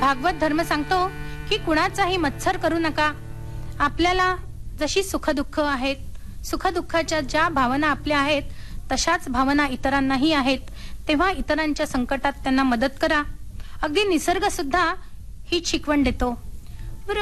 भागवत धर्म सांगतो की कुणाचाही मत्सर करू नका. आपल्याला जशी सुखदुःख आहेत, सुखदुःखाच्या ज्या भावना आपल्या आहेत तशाच भावना इतरांनाही आहेत. तेव्हा इतरांच्या संकटात त्यांना मदत करा. अगदी निसर्ग सुद्धा ही शिकवण देतो.